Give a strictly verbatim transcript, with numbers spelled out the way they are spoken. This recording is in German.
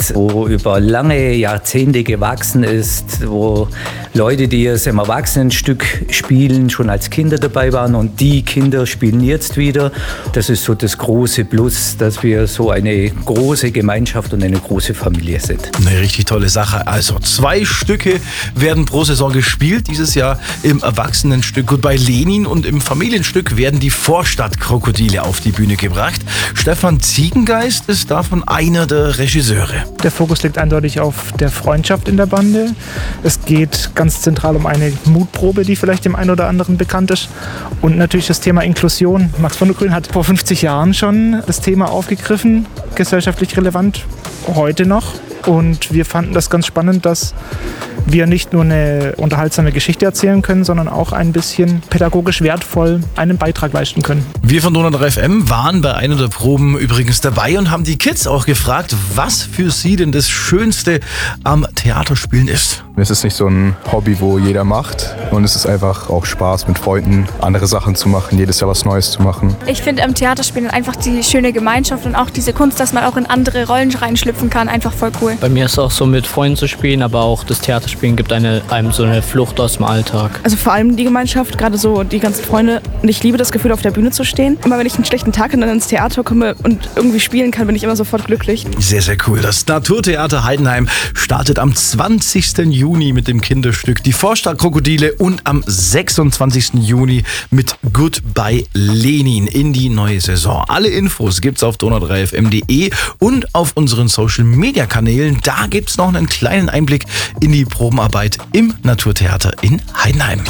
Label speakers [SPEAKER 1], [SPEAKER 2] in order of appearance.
[SPEAKER 1] das wo über lange Jahrzehnte gewachsen ist, wo Leute, die es im Erwachsenenstück spielen, schon als Kinder dabei waren und die Kinder spielen jetzt wieder. Das ist so das große Plus, dass wir so eine große Gemeinschaft und eine große Familie sind.
[SPEAKER 2] Eine richtig tolle Sache. Also zwei Stücke werden pro Saison gespielt. Dieses Jahr im Erwachsenenstück Goodbye Lenin und im Familienstück werden die Vorstadtkrokodile auf die Bühne gebracht. Stefan Ziegengeist ist davon einer der Regisseure.
[SPEAKER 3] Der Fokus liegt eindeutig auf der Freundschaft in der Bande. Es geht ganz zentral um eine Mutprobe, die vielleicht dem einen oder anderen bekannt ist. Und natürlich das Thema Inklusion. Max von der Grün hat vor fünfzig Jahren schon das Thema aufgegriffen, gesellschaftlich relevant, heute noch. Und wir fanden das ganz spannend, dass wir nicht nur eine unterhaltsame Geschichte erzählen können, sondern auch ein bisschen pädagogisch wertvoll einen Beitrag leisten können.
[SPEAKER 2] Wir von Donau drei F M waren bei einer der Proben übrigens dabei und haben die Kids auch gefragt, was für sie denn das Schönste am Theaterspielen ist.
[SPEAKER 4] Es ist nicht so ein Hobby, wo jeder macht, und es ist einfach auch Spaß mit Freunden, andere Sachen zu machen, jedes Jahr was Neues zu machen.
[SPEAKER 5] Ich finde am Theaterspielen einfach die schöne Gemeinschaft und auch diese Kunst, dass man auch in andere Rollen reinschlüpfen kann, einfach voll cool.
[SPEAKER 6] Bei mir ist es auch so, mit Freunden zu spielen, aber auch das Theaterspielen gibt eine, einem so eine Flucht aus dem Alltag.
[SPEAKER 7] Also vor allem die Gemeinschaft, gerade so die ganzen Freunde. Und ich liebe das Gefühl, auf der Bühne zu stehen. Immer wenn ich einen schlechten Tag und dann ins Theater komme und irgendwie spielen kann, bin ich immer sofort glücklich.
[SPEAKER 2] Sehr, sehr cool. Das Naturtheater Heidenheim startet am zwanzigsten Juni mit dem Kinderstück Die Vorstadtkrokodile und am sechsundzwanzigsten Juni mit Goodbye Lenin in die neue Saison. Alle Infos gibt's auf donau drei f m punkt de und auf unseren Social-Media-Kanälen. Da gibt's noch einen kleinen Einblick in die Probenarbeit im Naturtheater in Heidenheim.